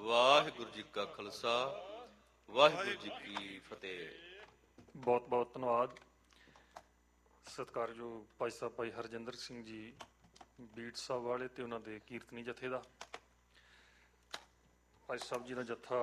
ਵਾਹਿਗੁਰੂ ਜੀ ਕਾ ਖਾਲਸਾ ਵਾਹਿਗੁਰੂ ਜੀ ਕੀ ਫਤਿਹ। ਬਹੁਤ ਬਹੁਤ ਧੰਨਵਾਦ ਸਤਿਕਾਰਯੋਗ ਭਾਈ ਸਾਹਿਬ ਭਾਈ ਹਰਜਿੰਦਰ ਸਿੰਘ ਜੀ ਬੀੜ ਸਾਹਿਬ ਵਾਲੇ ਤੇ ਉਹਨਾਂ ਦੇ ਕੀਰਤਨੀ ਜਥੇ ਦਾ। ਭਾਈ ਸਾਹਿਬ ਜੀ ਦਾ ਜਥਾ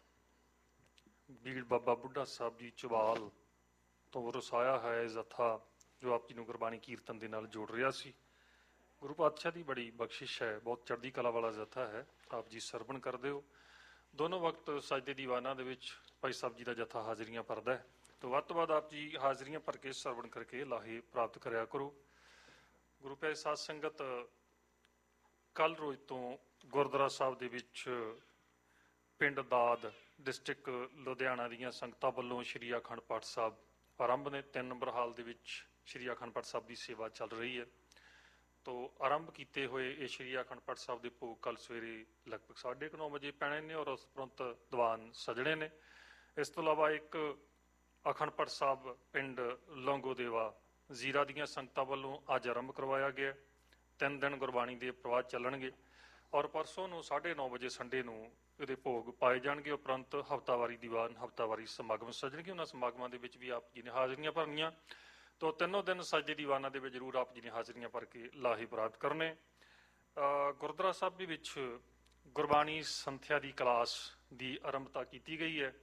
ਬੀੜ ਬਾਬਾ ਬੁੱਢਾ ਸਾਹਿਬ ਜੀ ਚਵਾਲ ਤੋਂ ਰਸਾਇਆ ਹੈ ਜਥਾ, ਜੋ ਆਪ ਜੀ ਨੂੰ ਗੁਰਬਾਣੀ ਕੀਰਤਨ ਦੇ ਨਾਲ ਜੋੜ ਰਿਹਾ ਸੀ। ਗੁਰੂ ਪਾਤਸ਼ਾਹ ਦੀ ਬੜੀ ਬਖਸ਼ਿਸ਼ ਹੈ, ਬਹੁਤ ਚੜ੍ਹਦੀ ਕਲਾ ਵਾਲਾ ਜਥਾ ਹੈ। ਆਪ ਜੀ ਸਰਵਣ ਕਰਦੇ ਹੋ। ਦੋਨੋਂ ਵਕਤ ਸਜਦੇ ਦੀਵਾਨਾਂ ਦੇ ਵਿੱਚ ਭਾਈ ਸਾਹਿਬ ਜੀ ਦਾ ਜਥਾ ਹਾਜ਼ਰੀਆਂ ਭਰਦਾ ਹੈ। ਤੋਂ ਵੱਧ ਤੋਂ ਵੱਧ ਆਪ ਜੀ ਹਾਜ਼ਰੀਆਂ ਭਰ ਕੇ ਸਰਵਣ ਕਰਕੇ ਲਾਹੇ ਪ੍ਰਾਪਤ ਕਰਿਆ ਕਰੋ। ਗੁਰੂ ਪਿਆਰੀ ਸਾਧ ਸੰਗਤ, ਕੱਲ੍ਹ ਰੋਜ਼ ਤੋਂ ਗੁਰਦੁਆਰਾ ਸਾਹਿਬ ਦੇ ਵਿੱਚ ਪਿੰਡ ਦਾਦ ਡਿਸਟ੍ਰਿਕਟ ਲੁਧਿਆਣਾ ਦੀਆਂ ਸੰਗਤਾਂ ਵੱਲੋਂ ਸ਼੍ਰੀ ਅਖੰਡ ਪਾਠ ਸਾਹਿਬ ਆਰੰਭ ਨੇ। 3 ਨੰਬਰ ਹਾਲ ਦੇ ਵਿੱਚ ਸ਼੍ਰੀ ਅਖੰਡ ਪਾਠ ਸਾਹਿਬ ਦੀ ਸੇਵਾ ਚੱਲ ਰਹੀ ਹੈ। ਤੋਂ ਆਰੰਭ ਕੀਤੇ ਹੋਏ ਇਹ ਸ਼੍ਰੀ ਅਖੰਡ ਪਾਠ ਸਾਹਿਬ ਦੇ ਭੋਗ ਕੱਲ੍ਹ ਸਵੇਰੇ ਲਗਭਗ 9:30 ਵਜੇ ਪੈਣੇ ਨੇ ਔਰ ਉਸ ਉਪਰੰਤ ਦੀਵਾਨ ਸਜਣੇ ਨੇ। ਇਸ ਤੋਂ ਇਲਾਵਾ ਇੱਕ ਅਖੰਡ ਪਾਠ ਸਾਹਿਬ ਪਿੰਡ ਲੌਂਗੋ ਦੇਵਾ ਜ਼ੀਰਾ ਦੀਆਂ ਸੰਗਤਾਂ ਵੱਲੋਂ ਅੱਜ ਆਰੰਭ ਕਰਵਾਇਆ ਗਿਆ। 3 ਦਿਨ ਗੁਰਬਾਣੀ ਦੇ ਪ੍ਰਵਾਦ ਚੱਲਣਗੇ ਔਰ ਪਰਸੋਂ ਨੂੰ 9:30 ਵਜੇ ਸੰਡੇ ਨੂੰ ਇਹਦੇ ਭੋਗ ਪਾਏ ਜਾਣਗੇ। ਉਪਰੰਤ ਹਫ਼ਤਾਵਾਰੀ ਦੀਵਾਨ, ਹਫ਼ਤਾਵਾਰੀ ਸਮਾਗਮ ਸਜਣਗੇ। ਉਹਨਾਂ ਸਮਾਗਮਾਂ ਦੇ ਵਿੱਚ ਵੀ ਆਪ ਜੀ ਨੇ ਹਾਜ਼ਰੀਆਂ ਭਰਨੀਆਂ। ਤੋਂ 3 ਦਿਨ ਸਜਦੇ ਦੀਵਾਨਾਂ ਦੇ ਵਿੱਚ ਜ਼ਰੂਰ ਆਪ ਜੀ ਨੇ ਹਾਜ਼ਰੀਆਂ ਭਰ ਕੇ ਲਾਹੇ ਪ੍ਰਾਪਤ ਕਰਨੇ। ਗੁਰਦੁਆਰਾ ਸਾਹਿਬ ਦੇ ਵਿੱਚ ਗੁਰਬਾਣੀ ਸੰਥਿਆ ਦੀ ਕਲਾਸ ਦੀ ਆਰੰਭਤਾ ਕੀਤੀ ਗਈ ਹੈ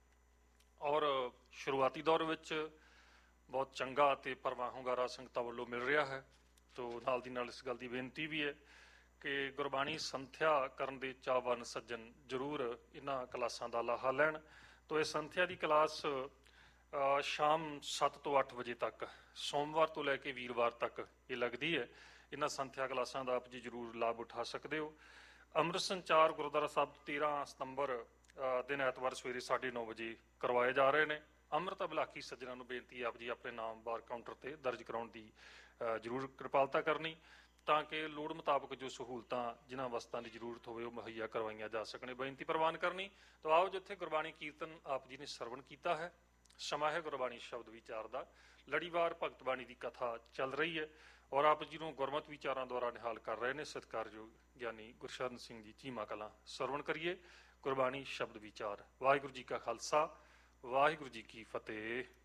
ਔਰ ਸ਼ੁਰੂਆਤੀ ਦੌਰ ਵਿੱਚ ਬਹੁਤ ਚੰਗਾ ਅਤੇ ਭਰਵਾਂ ਹੁੰਗਾਰਾ ਸੰਗਤਾਂ ਵੱਲੋਂ ਮਿਲ ਰਿਹਾ ਹੈ। ਤੋਂ ਨਾਲ ਦੀ ਨਾਲ ਇਸ ਗੱਲ ਦੀ ਬੇਨਤੀ ਵੀ ਹੈ ਕਿ ਗੁਰਬਾਣੀ ਸੰਥਿਆ ਕਰਨ ਦੇ ਚਾਹਵਾਨ ਸੱਜਣ ਜ਼ਰੂਰ ਇਹਨਾਂ ਕਲਾਸਾਂ ਦਾ ਲਾਹਾ ਲੈਣ। ਤੋਂ ਇਹ ਸੰਥਿਆ ਦੀ ਕਲਾਸ ਸ਼ਾਮ 7 ਤੋਂ 8 ਵਜੇ ਤੱਕ ਸੋਮਵਾਰ ਤੋਂ ਲੈ ਕੇ ਵੀਰਵਾਰ ਤੱਕ ਇਹ ਲੱਗਦੀ ਹੈ। ਇਹਨਾਂ ਸੰਥਿਆ ਕਲਾਸਾਂ ਦਾ ਆਪ ਜੀ ਜ਼ਰੂਰ ਲਾਭ ਉਠਾ ਸਕਦੇ ਹੋ। ਅੰਮ੍ਰਿਤ ਸੰਚਾਰ ਗੁਰਦੁਆਰਾ ਸਾਹਿਬ 13 ਸਤੰਬਰ ਦਿਨ ਐਤਵਾਰ ਸਵੇਰੇ 9:30 ਵਜੇ ਕਰਵਾਏ ਜਾ ਰਹੇ ਨੇ। ਅੰਮ੍ਰਿਤ ਅਭਿਲਾਖੀ ਸੱਜਣਾਂ ਨੂੰ ਬੇਨਤੀ ਹੈ ਆਪ ਜੀ ਆਪਣੇ ਨਾਮ ਬਾਰ ਕਾਊਂਟਰ ਤੇ ਦਰਜ ਕਰਾਉਣ ਦੀ ਜ਼ਰੂਰ ਕਿਰਪਾਲਤਾ ਕਰਨੀ, ਤਾਂ ਕਿ ਲੋੜ ਮੁਤਾਬਕ ਜੋ ਸਹੂਲਤਾਂ ਜਿਨ੍ਹਾਂ ਵਸਤਾਂ ਦੀ ਜ਼ਰੂਰਤ ਹੋਵੇ ਉਹ ਮੁਹੱਈਆ ਕਰਵਾਈਆਂ ਜਾ ਸਕਣ। ਬੇਨਤੀ ਪ੍ਰਵਾਨ ਕਰਨੀ। ਤਾਂ ਆਓ ਜਿੱਥੇ ਗੁਰਬਾਣੀ ਕੀਰਤਨ ਆਪ ਜੀ ਨੇ ਸਰਵਣ ਕੀਤਾ ਹੈ, ਸਮਾਂ ਹੈ ਗੁਰਬਾਣੀ ਸ਼ਬਦ ਵਿਚਾਰ ਦਾ। ਲੜੀਵਾਰ ਭਗਤ ਬਾਣੀ ਦੀ ਕਥਾ ਚੱਲ ਰਹੀ ਹੈ ਔਰ ਆਪ ਜੀ ਨੂੰ ਗੁਰਮਤ ਵਿਚਾਰਾਂ ਦੁਆਰਾ ਨਿਹਾਲ ਕਰ ਰਹੇ ਨੇ ਸਤਿਕਾਰਯੋਗ ਗਿਆਨੀ ਗੁਰਸ਼ਰਨ ਸਿੰਘ ਜੀ ਚੀਮਾ ਕਲਾਂ। ਸਰਵਣ ਕਰੀਏ ਗੁਰਬਾਣੀ ਸ਼ਬਦ ਵਿਚਾਰ। ਵਾਹਿਗੁਰੂ ਜੀ ਕਾ ਖਾਲਸਾ ਵਾਹਿਗੁਰੂ ਜੀ ਕੀ ਫਤਿਹ।